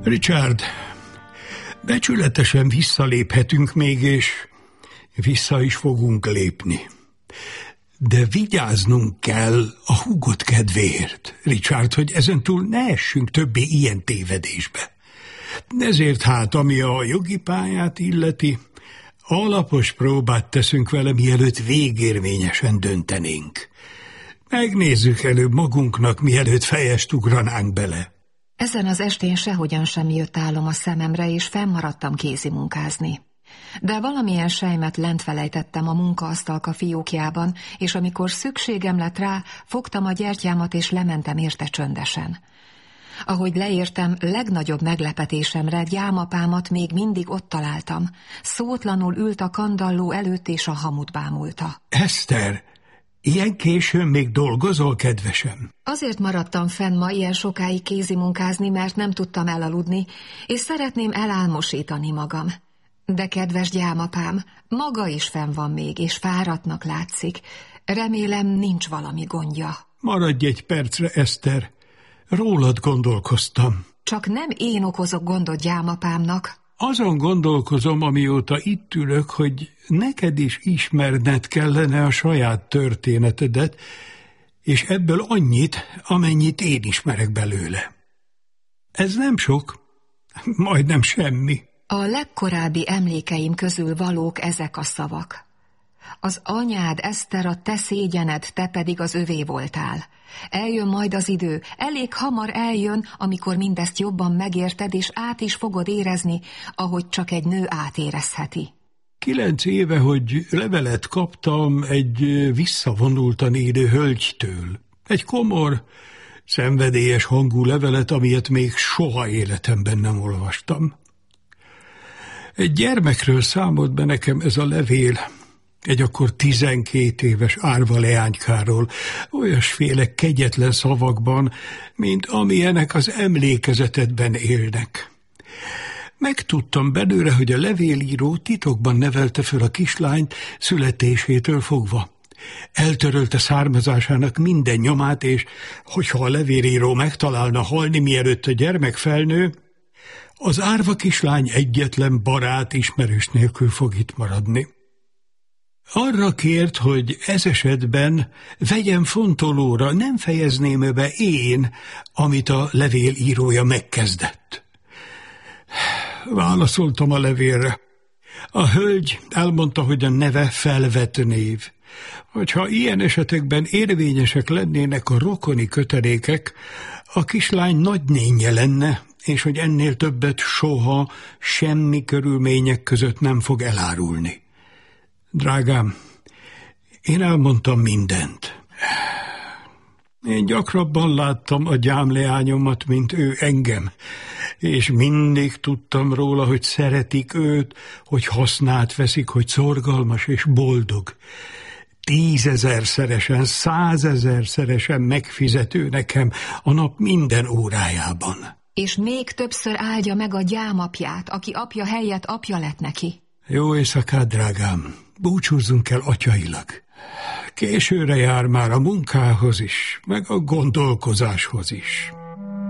Richard, becsületesen visszaléphetünk még, és vissza is fogunk lépni. De vigyáznunk kell a húgod kedvéért, Richard, hogy ezentúl ne essünk többé ilyen tévedésbe. Ezért hát, ami a jogi pályát illeti, alapos próbát teszünk vele, mielőtt végérvényesen döntenénk. Megnézzük előbb magunknak, mielőtt fejest ugranánk bele. Ezen az estén sehogyan sem jött álom a szememre, és fennmaradtam kézimunkázni. De valamilyen sejmet lent felejtettem a munkaasztalka fiókjában, és amikor szükségem lett rá, fogtam a gyertyámat, és lementem érte csöndesen. Ahogy leértem, legnagyobb meglepetésemre gyámapámat még mindig ott találtam. Szótlanul ült a kandalló előtt, és a hamut bámulta. Eszter, ilyen későn még dolgozol, kedvesem? Azért maradtam fenn ma ilyen sokáig kézimunkázni, mert nem tudtam elaludni, és szeretném elálmosítani magam. De kedves gyámapám, maga is fenn van még, és fáradtnak látszik. Remélem, nincs valami gondja. Maradj egy percre, Eszter. Rólad gondolkoztam. Csak nem én okozok gondot gyámapámnak. Azon gondolkozom, amióta itt ülök, hogy neked is ismerned kellene a saját történetedet, és ebből annyit, amennyit én ismerek belőle. Ez nem sok, majdnem semmi. A legkorábbi emlékeim közül valók ezek a szavak. Az anyád, Eszter, a te szégyened, te pedig az övé voltál. Eljön majd az idő, elég hamar eljön, amikor mindezt jobban megérted, és át is fogod érezni, ahogy csak egy nő átérezheti. 9 éve, hogy levelet kaptam egy visszavonultan élő hölgytől. Egy komor, szenvedélyes hangú levelet, amilyet még soha életemben nem olvastam. Egy gyermekről számolt be nekem ez a levél, egy akkor 12 éves árva leánykáról, olyasféle kegyetlen szavakban, mint amilyenek az emlékezetedben élnek. Megtudtam belőle, hogy a levélíró titokban nevelte föl a kislányt születésétől fogva. Eltörölte származásának minden nyomát, és hogyha a levélíró megtalálna halni, mielőtt a gyermek felnő, az árva kislány egyetlen barát ismerős nélkül fog itt maradni. Arra kért, hogy ez esetben vegyem fontolóra, nem fejezném be én, amit a levél írója megkezdett. Válaszoltam a levélre. A hölgy elmondta, hogy a neve felvett név. Hogyha ilyen esetekben érvényesek lennének a rokoni kötelékek, a kislány nagynénje lenne, és hogy ennél többet soha semmi körülmények között nem fog elárulni. Drágám, én elmondtam mindent. Én gyakrabban láttam a gyámleányomat, mint ő engem, és mindig tudtam róla, hogy szeretik őt, hogy hasznát veszik, hogy szorgalmas és boldog. 10 000-szeresen, 100 000-szeresen megfizető nekem a nap minden órájában. És még többször áldja meg a gyámapját, aki apja helyett apja lett neki. Jó éjszakát, drágám! Búcsúzzunk el atyailag. Későre jár már a munkához is, meg a gondolkozáshoz is.